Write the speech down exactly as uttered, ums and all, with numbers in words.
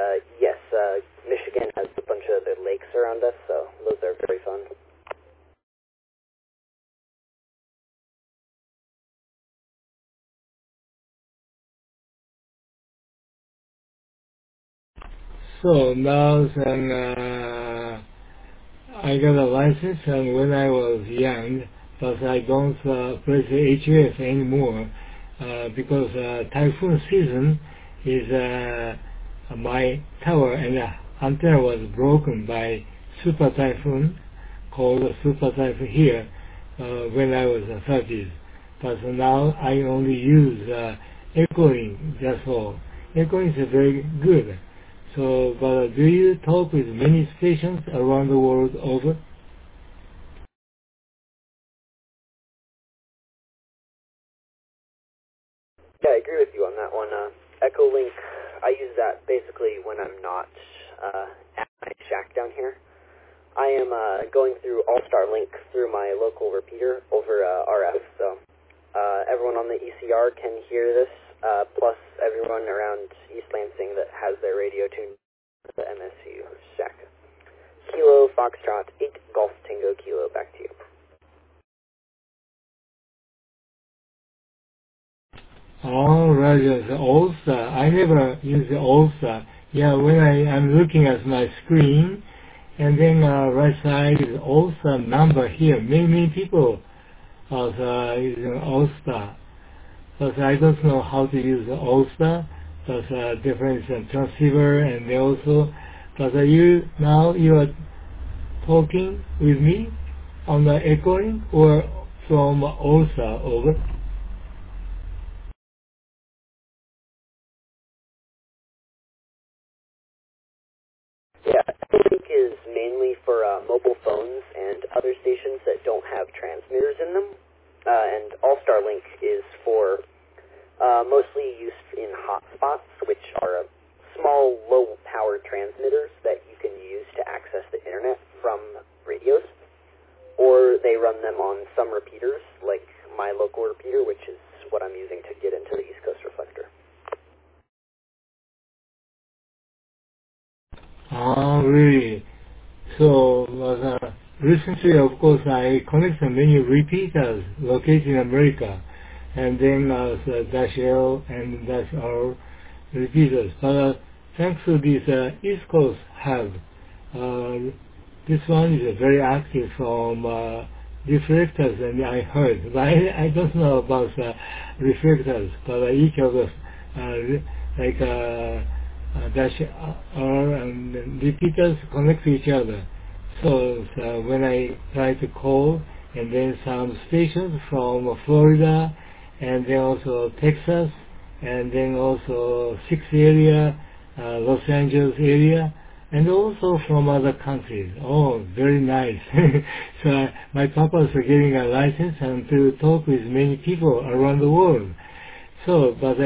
uh, yes, uh, Michigan has a bunch of the lakes around us, so those are very fun. So now then, uh, I got a license, and when I was young, but I don't uh, play the H F anymore uh, because uh, typhoon season is uh, my tower and uh, antenna was broken by super typhoon called super typhoon here uh, when I was uh, thirties. But now I only use uh, Echolink, that's all. Echolink is very good. So, but uh, do you talk with many stations around the world over? Yeah, I agree with you on that one. Uh, Echolink, I use that basically when I'm not uh, at my shack down here. I am uh, going through All-Star Link through my local repeater over uh, R F, so uh, everyone on the E C R can hear this, uh, plus everyone around East Lansing that has their radio tuned to the M S U shack. Kilo Foxtrot eight Golf Tango Kilo, back to you. Oh, right, the All-Star. I never use the All-Star. Yeah, when I, I'm looking at my screen, and then uh, right side is All-Star number here. Many, many people are uh, using All-Star. But I don't know how to use the All-Star. But uh, different uh, transceiver, and they also, but uh, you, now you are talking with me on the echoing or from All-Star over? Yeah, Echolink is mainly for uh, mobile phones and other stations that don't have transmitters in them, uh, and All-Star Link is for uh, mostly used in hotspots, which are uh, small, low-power transmitters that you can use to access the internet from radios, or they run them on some repeaters, like my local repeater, which is what I'm using to get into the East Coast Reflector. Oh, really? So, uh, recently, of course, I connected many repeaters located in America, and then uh, the Dash L and Dash R repeaters. But uh, thanks to this uh, East Coast hub, uh, this one is uh, very active from uh, reflectors, and I heard, but I, I don't know about uh, reflectors, but uh, each of us, uh, like uh, uh, dash R and repeaters connect to each other. So, so when I try to call, and then some stations from Florida, and then also Texas, and then also six area, uh, Los Angeles area, and also from other countries. Oh, very nice. So I, my purpose of getting a license and to talk with many people around the world. So, but